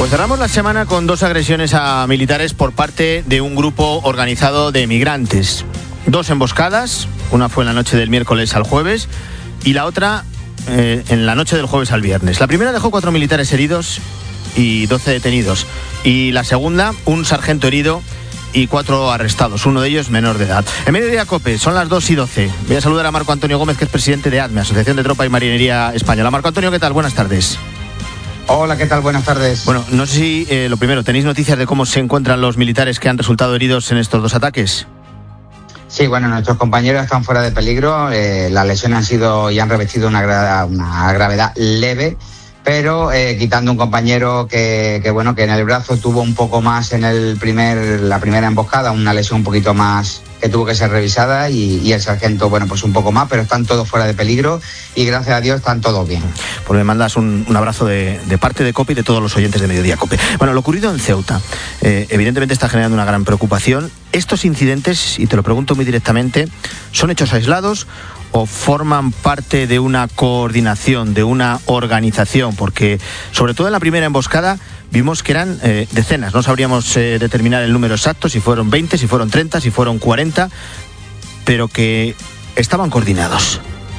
Pues cerramos la semana con 2 agresiones a militares por parte de un grupo organizado de migrantes. 2 emboscadas, una fue en la noche del miércoles al jueves y la otra en la noche del jueves al viernes. La primera dejó 4 militares heridos y 12 detenidos. Y la segunda, un sargento herido y 4 arrestados, uno de ellos menor de edad. En Mediodía COPE, son las 2:12. Voy a saludar a Marco Antonio Gómez, que es presidente de ADME, Asociación de Tropa y Marinería Española. Marco Antonio, ¿qué tal? Buenas tardes. Hola, ¿qué tal? Buenas tardes. Bueno, no sé si, lo primero, ¿tenéis noticias de cómo se encuentran los militares que han resultado heridos en estos 2 ataques? Sí, bueno, nuestros compañeros están fuera de peligro. Las lesiones han sido y han revestido una gravedad leve, pero quitando un compañero que en el brazo tuvo un poco más en la primera emboscada, una lesión un poquito más que tuvo que ser revisada y el sargento, pues un poco más, pero están todos fuera de peligro y gracias a Dios están todos bien. Pues me mandas un abrazo de parte de COPE y de todos los oyentes de Mediodía COPE. Bueno, lo ocurrido en Ceuta, evidentemente está generando una gran preocupación. Estos incidentes, y te lo pregunto muy directamente, ¿son hechos aislados o forman parte de una coordinación, de una organización? Porque, sobre todo en la primera emboscada, vimos que eran decenas. No sabríamos determinar el número exacto, si fueron 20, si fueron 30, si fueron 40, pero que estaban coordinados.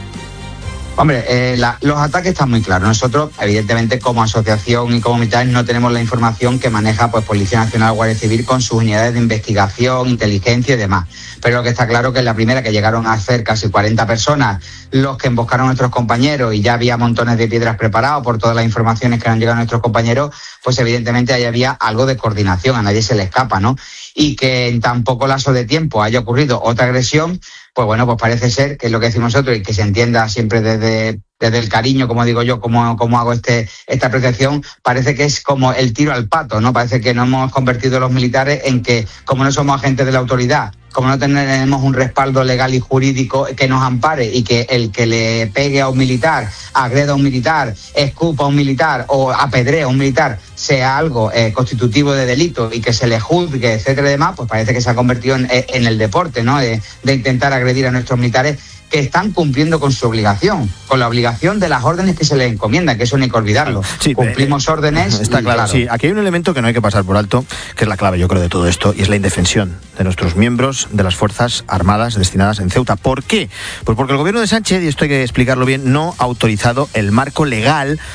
Hombre, los ataques están muy claros. Nosotros, evidentemente, como asociación y como militares, no tenemos la información que maneja Policía Nacional o Guardia Civil con sus unidades de investigación, inteligencia y demás. Pero lo que está claro que en la primera, que llegaron a ser casi 40 personas, los que emboscaron a nuestros compañeros y ya había montones de piedras preparados por todas las informaciones que han llegado a nuestros compañeros, pues evidentemente ahí había algo de coordinación, a nadie se le escapa, ¿no? Y que en tan poco lapso de tiempo haya ocurrido otra agresión, pues parece ser que es lo que decimos nosotros y que se entienda siempre desde el cariño, como digo yo, como hago esta apreciación, parece que es como el tiro al pato, ¿no? Parece que nos hemos convertido los militares en que, como no somos agentes de la autoridad, como no tenemos un respaldo legal y jurídico que nos ampare y que el que le pegue a un militar, agreda a un militar, escupa a un militar o apedrea a un militar sea algo constitutivo de delito y que se le juzgue, etcétera y demás, pues parece que se ha convertido en el deporte, ¿no? De intentar agredir a nuestros militares que están cumpliendo con su obligación, con la obligación de las órdenes que se les encomiendan, que eso no hay que olvidarlo. Sí, cumplimos órdenes. Está claro, sí. Aquí hay un elemento que no hay que pasar por alto, que es la clave, yo creo, de todo esto, y es la indefensión de nuestros miembros de las Fuerzas Armadas destinadas en Ceuta. ¿Por qué? Pues porque el gobierno de Sánchez, y esto hay que explicarlo bien, no ha autorizado el marco legal